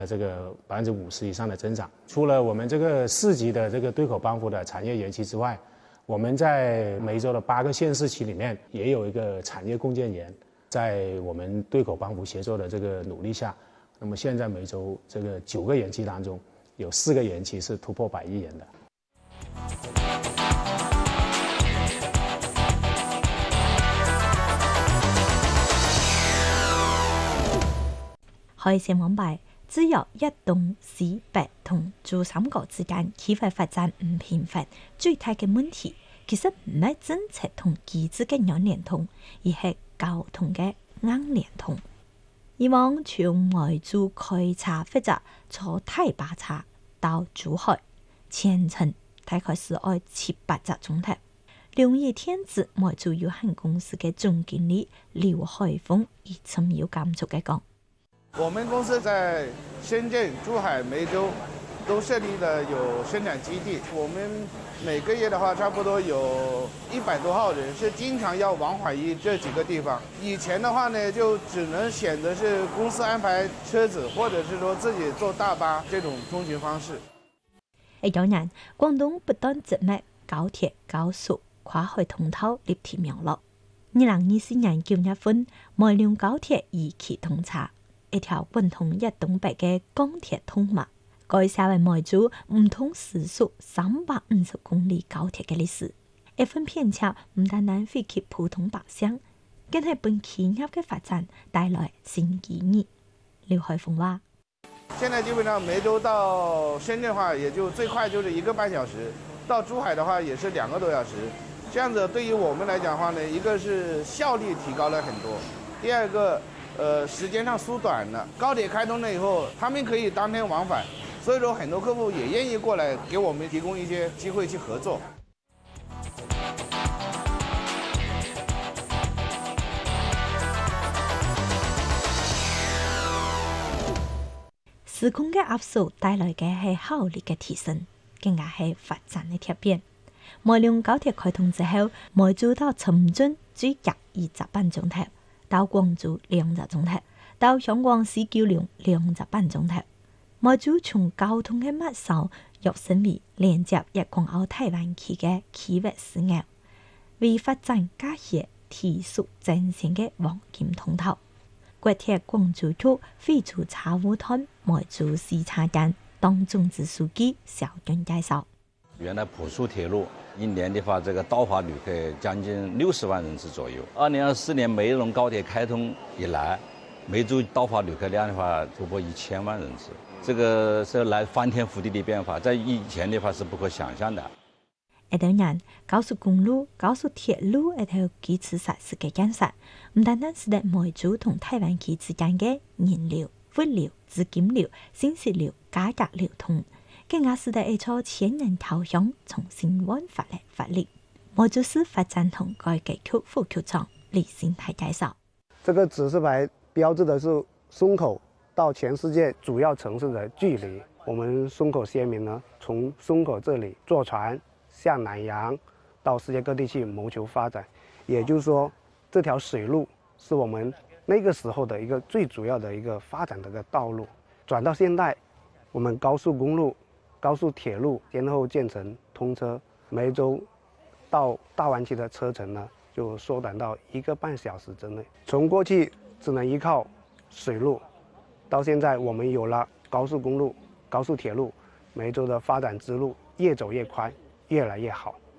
这个50%以上的增长。除了我们这个4级的这个对口帮扶的产业园区之外，我们在梅州的8个县市区里面也有一个产业共建园。在我们对口帮扶协作的这个努力下，那么现在梅州这个9个园区当中，有4个园区是突破100亿元的。 海城往白，只有1東4北同珠三角之間區域發展唔平衡，最大嘅問題其實唔係政策同機制嘅軟連通，而係交通嘅硬連通。以往從梅州開車或者坐大巴車到珠海，全程大概是要7、8個鐘頭。龍業電子梅州有限公司嘅總經理劉海峰以參與監督嘅講。 我们公司在深圳、珠海、梅州都设立了有生产基地。我们每个月的话，差不多有100多号人，是经常要往返于这几个地方。以前的话呢，就只能选择是公司安排车子，或者是说自己坐大巴这种通行方式。 有人廣東不但直met高鐵、高速、跨海通透立體苗落。2024年9月份，梅龍高鐵2期通車。一條貫通1東北嘅鋼鐵通脈，改寫為梅州唔通時速350公里高鐵嘅歷史。一份片冊唔單單惠及普通百姓，更係本企業嘅發展帶來新機遇。劉海峰話： 現在基本上梅州到深圳的話，也就最快就是1個半小時；到珠海的話，也是2個多小時。這樣子對於我們來講的話呢，一個是效率提高了很多，第二個。時間上縮短了，高鐵開通了以後，他們可以當天往返，所以說很多客戶也願意過來給我們提供一些機會去合作。 時空嘅壓縮帶來嘅係效率嘅提升，更加係發展嘅突變。梅龍高鐵開通之後，梅州到深圳只隔20半鐘頭。到廣州2個鐘頭，到香港市九龍2個半鐘頭。梅州從交通嘅密度躍升為連接粵港澳大灣區嘅區域樞紐，為發展加協提速增線嘅黃金通道。國鐵廣州區非主茶務團梅州市車間當總支書記邵俊介紹。 原來普速鐵路一年的話，這個到華旅客將近60萬人次左右。2024年梅龍高鐵開通以來，梅州到華旅客量的話突破1000萬人次，這個是來翻天覆地的變化，在以前的話是不可想象的。 一等人高速公路、高速鐵路一條基礎設施嘅建設，唔單單是在梅州同大灣區之間嘅人流、物流、資金流、信息流、價格流通。更加是在一座千人頭鄉重新焕發嘅活力。梅州市發展同改革局副局長李新泰介紹： 這個指示牌標誌的是松口到全世界主要城市的距離。我們松口縣民呢，從松口這裡坐船向南洋到世界各地去謀求發展。也就是說，這條水路是我們那個時候的一個最主要的一個發展的一個道路。轉到現代，我們高速公路、高速鐵路先後建成通車，梅州到大灣區的車程呢就縮短到1個半小時之內。從過去只能依靠水路，到現在我們有了高速公路、高速鐵路，梅州的發展之路越走越寬，越來越好。